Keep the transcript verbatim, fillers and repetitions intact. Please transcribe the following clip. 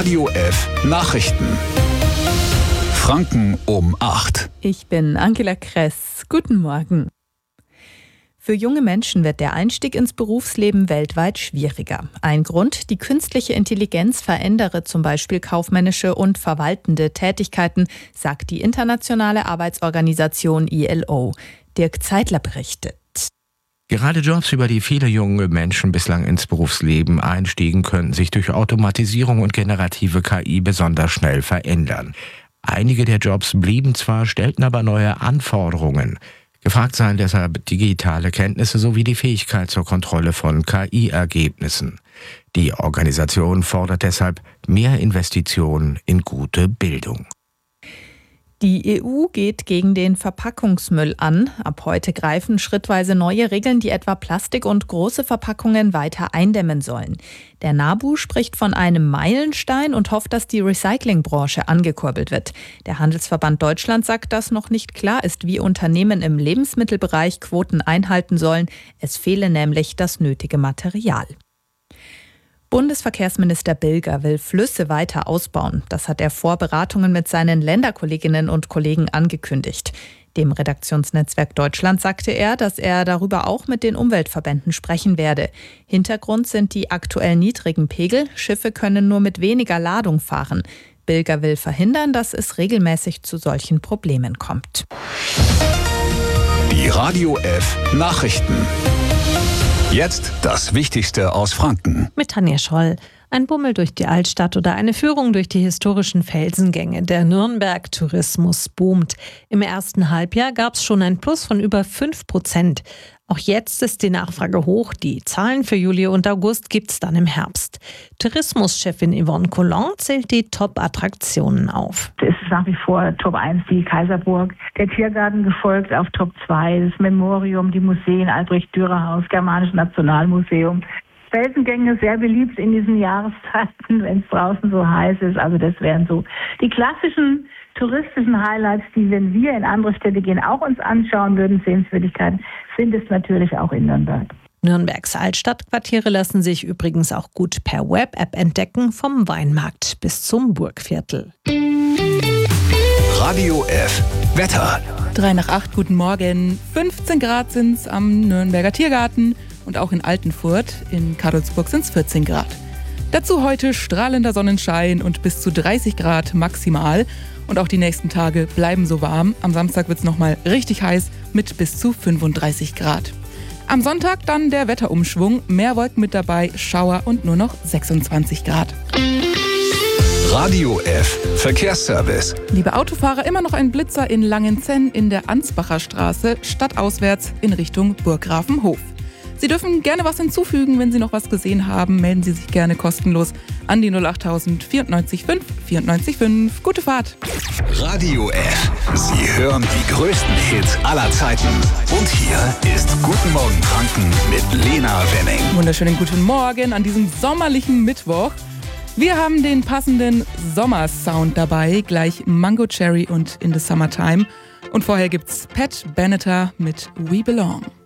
Radio F Nachrichten. Franken um acht. Ich bin Angela Kress. Guten Morgen. Für junge Menschen wird der Einstieg ins Berufsleben weltweit schwieriger. Ein Grund: die künstliche Intelligenz verändere zum Beispiel kaufmännische und verwaltende Tätigkeiten, sagt die internationale Arbeitsorganisation I L O. Dirk Zeitler berichtet. Gerade Jobs, über die viele junge Menschen bislang ins Berufsleben einstiegen, könnten sich durch Automatisierung und generative K I besonders schnell verändern. Einige der Jobs blieben zwar, stellten aber neue Anforderungen. Gefragt seien deshalb digitale Kenntnisse sowie die Fähigkeit zur Kontrolle von K I-Ergebnissen. Die Organisation fordert deshalb mehr Investitionen in gute Bildung. Die E U geht gegen den Verpackungsmüll an. Ab heute greifen schrittweise neue Regeln, die etwa Plastik und große Verpackungen weiter eindämmen sollen. Der NABU spricht von einem Meilenstein und hofft, dass die Recyclingbranche angekurbelt wird. Der Handelsverband Deutschland sagt, dass noch nicht klar ist, wie Unternehmen im Lebensmittelbereich Quoten einhalten sollen. Es fehle nämlich das nötige Material. Bundesverkehrsminister Bilger will Flüsse weiter ausbauen. Das hat er vor Beratungen mit seinen Länderkolleginnen und Kollegen angekündigt. Dem Redaktionsnetzwerk Deutschland sagte er, dass er darüber auch mit den Umweltverbänden sprechen werde. Hintergrund sind die aktuell niedrigen Pegel. Schiffe können nur mit weniger Ladung fahren. Bilger will verhindern, dass es regelmäßig zu solchen Problemen kommt. Die Radio F Nachrichten. Jetzt das Wichtigste aus Franken. Mit Tanja Scholl. Ein Bummel durch die Altstadt oder eine Führung durch die historischen Felsengänge. Der Nürnberg-Tourismus boomt. Im ersten Halbjahr gab es schon ein Plus von über fünf Prozent. Auch jetzt ist die Nachfrage hoch. Die Zahlen für Juli und August gibt es dann im Herbst. Tourismuschefin Yvonne Collin zählt die Top-Attraktionen auf. Es ist nach wie vor Top eins die Kaiserburg, der Tiergarten gefolgt auf Top zwei, das Memorium, die Museen, Albrecht-Dürer-Haus, Germanisches Nationalmuseum. Felsengänge sehr beliebt in diesen Jahreszeiten, wenn es draußen so heiß ist. Also das wären so die klassischen touristischen Highlights, die, wenn wir in andere Städte gehen, auch uns anschauen würden, Sehenswürdigkeiten, sind es natürlich auch in Nürnberg. Nürnbergs Altstadtquartiere lassen sich übrigens auch gut per Web-App entdecken, vom Weinmarkt bis zum Burgviertel. Radio F Wetter. Drei nach acht, guten Morgen. fünfzehn Grad sind es am Nürnberger Tiergarten und auch in Altenfurt. In Kadolsburg sind es vierzehn Grad. Dazu heute strahlender Sonnenschein und bis zu dreißig Grad maximal. Und auch die nächsten Tage bleiben so warm. Am Samstag wird es nochmal richtig heiß mit bis zu fünfunddreißig Grad. Am Sonntag dann der Wetterumschwung. Mehr Wolken mit dabei, Schauer und nur noch sechsundzwanzig Grad. Radio F Verkehrsservice. Liebe Autofahrer, immer noch ein Blitzer in Langenzenn in der Ansbacher Straße, stadtauswärts in Richtung Burggrafenhof. Sie dürfen gerne was hinzufügen, wenn Sie noch was gesehen haben. Melden Sie sich gerne kostenlos an die null achttausend vierundneunzig fünf vierundneunzig fünf. Gute Fahrt! Radio F. Sie hören die größten Hits aller Zeiten. Und hier ist Guten Morgen Franken mit Lena Wenning. Wunderschönen guten Morgen an diesem sommerlichen Mittwoch. Wir haben den passenden Sommersound dabei. Gleich Mango Cherry und In the Summertime. Und vorher gibt's Pat Benatar mit We Belong.